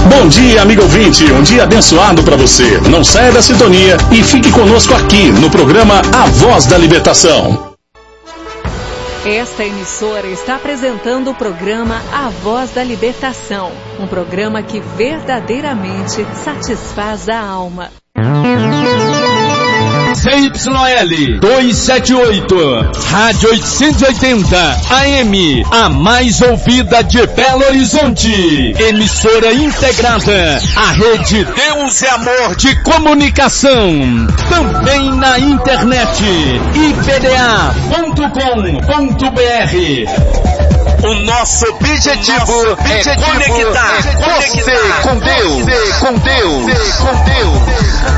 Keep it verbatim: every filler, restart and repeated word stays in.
Bom dia, amigo ouvinte, um dia abençoado para você. Não saia da sintonia e fique conosco aqui no programa A Voz da Libertação. Esta emissora está apresentando o programa A Voz da Libertação, um programa que verdadeiramente satisfaz a alma. C Y L duzentos e setenta e oito, Rádio oitocentos e oitenta A M, a mais ouvida de Belo Horizonte. Emissora integrada à rede Deus é Amor de Comunicação. Também na internet, I B D A ponto com ponto B R. O nosso objetivo, nosso objetivo é conectar, é conectar você com Deus, você com Deus, você com Deus.